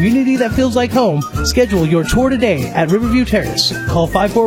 Community that feels like home. Schedule your tour today at Riverview Terrace. Call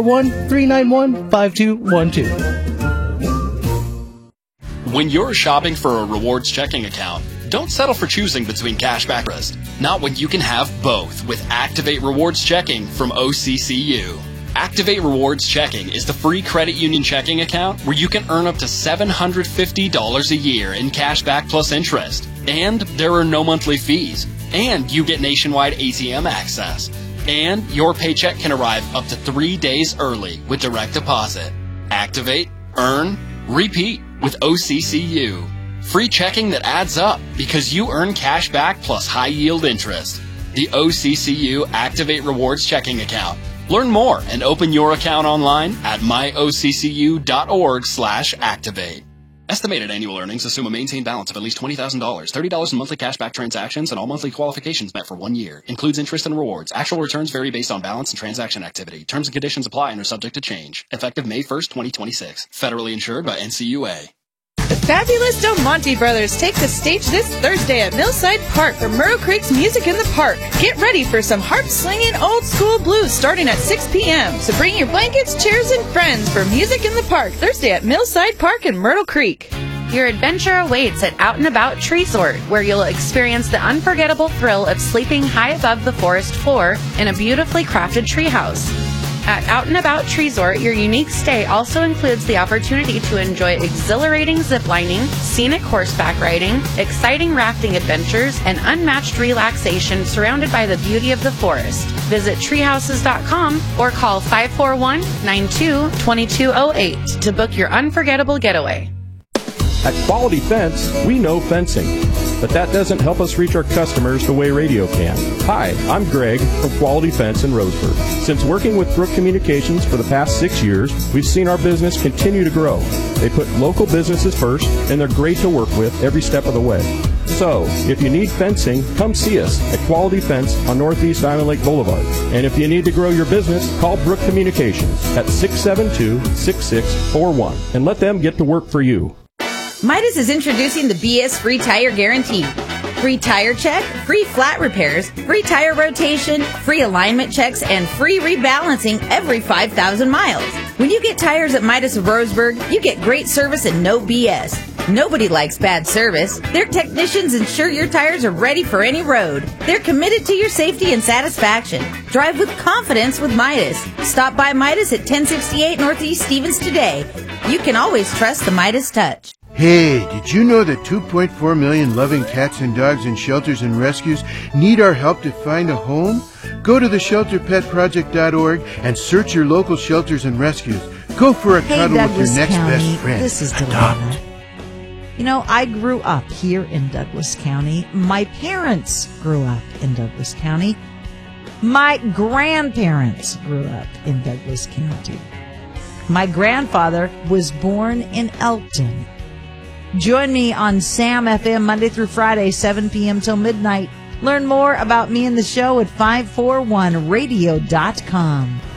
541-391-5212. When you're shopping for a rewards checking account, don't settle for choosing between cashback and interest. Not when you can have both with Activate Rewards Checking from OCCU. Activate Rewards Checking is the free credit union checking account where you can earn up to $750 a year in cashback plus interest. And there are no monthly fees. And you get nationwide ATM access. And your paycheck can arrive up to 3 days early with direct deposit. Activate, earn, repeat with OCCU. Free checking that adds up because you earn cash back plus high yield interest. The OCCU Activate Rewards Checking Account. Learn more and open your account online at myoccu.org/activate. Estimated annual earnings assume a maintained balance of at least $20,000, $30 in monthly cashback transactions, and all monthly qualifications met for 1 year. Includes interest and rewards. Actual returns vary based on balance and transaction activity. Terms and conditions apply and are subject to change. Effective May 1st, 2026. Federally insured by NCUA. The fabulous Del Monte Brothers take the stage this Thursday at Millside Park for Myrtle Creek's Music in the Park. Get ready for some harp-slinging old-school blues starting at 6 p.m. So bring your blankets, chairs, and friends for Music in the Park Thursday at Millside Park in Myrtle Creek. Your adventure awaits at Out and About Treesort, where you'll experience the unforgettable thrill of sleeping high above the forest floor in a beautifully crafted treehouse. At Out and About Treesort, your unique stay also includes the opportunity to enjoy exhilarating ziplining, scenic horseback riding, exciting rafting adventures, and unmatched relaxation surrounded by the beauty of the forest. Visit treehouses.com or call 541-92-2208 to book your unforgettable getaway. At Quality Fence, we know fencing, but that doesn't help us reach our customers the way radio can. Hi, I'm Greg from Quality Fence in Roseburg. Since working with Brook Communications for the past 6 years, we've seen our business continue to grow. They put local businesses first, and they're great to work with every step of the way. So, if you need fencing, come see us at Quality Fence on Northeast Island Lake Boulevard. And if you need to grow your business, call Brook Communications at 672-6641 and let them get to work for you. Midas is introducing the BS Free Tire Guarantee. Free tire check, free flat repairs, free tire rotation, free alignment checks, and free rebalancing every 5,000 miles. When you get tires at Midas of Roseburg, you get great service and no BS. Nobody likes bad service. Their technicians ensure your tires are ready for any road. They're committed to your safety and satisfaction. Drive with confidence with Midas. Stop by Midas at 1068 Northeast Stevens today. You can always trust the Midas touch. Hey, did you know that 2.4 million loving cats and dogs in shelters and rescues need our help to find a home? Go to theshelterpetproject.org and search your local shelters and rescues. Go for a cuddle with your next best friend. This is Delana. You know, I grew up here in Douglas County. My parents grew up in Douglas County. My grandparents grew up in Douglas County. My grandfather was born in Elkton. Join me on Sam FM Monday through Friday, 7 p.m. till midnight. Learn more about me and the show at 541radio.com.